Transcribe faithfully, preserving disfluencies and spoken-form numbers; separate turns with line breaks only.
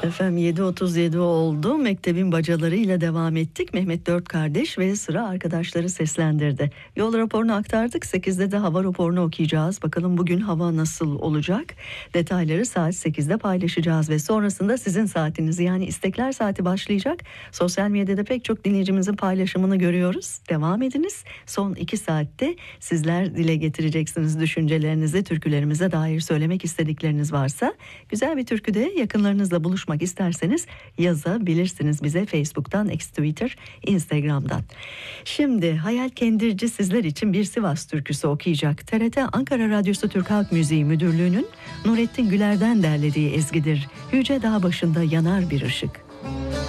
Efendim yedi otuz yedi oldu. Mektebin bacaları ile devam ettik. Mehmet dört kardeş ve sıra arkadaşları seslendirdi. Yol raporunu aktardık. sekizde de hava raporunu okuyacağız. Bakalım bugün hava nasıl olacak? Detayları saat sekizde paylaşacağız ve sonrasında sizin saatiniz, yani istekler saati başlayacak. Sosyal medyada pek çok dinleyicimizin paylaşımını görüyoruz. Devam ediniz. Son iki saatte sizler dile getireceksiniz düşüncelerinizi, türkülerimize dair söylemek istedikleriniz varsa. Güzel bir türküde yakınlarınızla buluşmak isterseniz yazabilirsiniz bize Facebook'tan, X Twitter, Instagram'dan. Şimdi Hayal Kendirci sizler için bir Sivas türküsü okuyacak. T R T Ankara Radyosu Türk Halk Müziği Müdürlüğü'nün Nurettin Güler'den derlediği ezgidir. Yüce dağ başında yanar bir ışık.